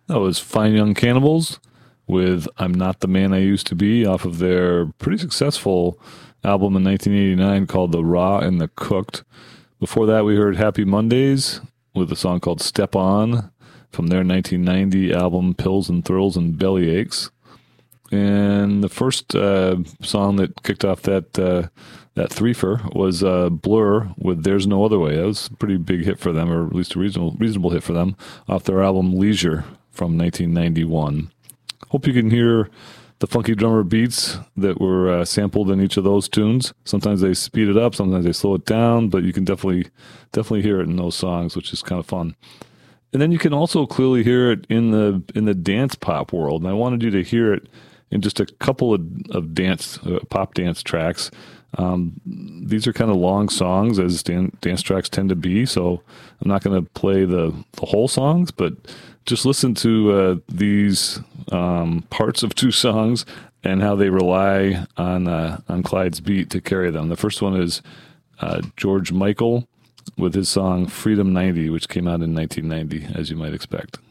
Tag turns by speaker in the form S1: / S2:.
S1: That was Fine Young Cannibals with I'm Not the Man I Used to Be off of their pretty successful album in 1989 called The Raw and the Cooked. Before that, we heard Happy Mondays with a song called Step On from their 1990 album Pills and Thrills and Belly Aches. And the first song that kicked off that threefer was Blur with There's No Other Way. That was a pretty big hit for them, or at least a reasonable hit for them, off their album Leisure from 1991. Hope you can hear the funky drummer beats that were sampled in each of those tunes. Sometimes they speed it up, sometimes they slow it down, but you can definitely hear it in those songs, which is kind of fun. And then you can also clearly hear it in the dance pop world. And I wanted you to hear it in just a couple of dance pop dance tracks. These are kind of long songs, as dance tracks tend to be, so I'm not going to play the whole songs, but just listen to these parts of two songs and how they rely on Clyde's beat to carry them. The first one is George Michael with his song Freedom 90, which came out in 1990, as you might expect.